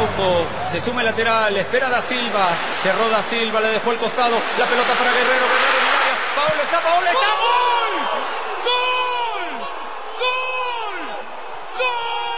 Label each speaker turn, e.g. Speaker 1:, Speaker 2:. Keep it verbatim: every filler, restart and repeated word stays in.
Speaker 1: Araujo, se suma el lateral, espera Da Silva, cerró Da Silva, le dejó el costado, la pelota para Guerrero.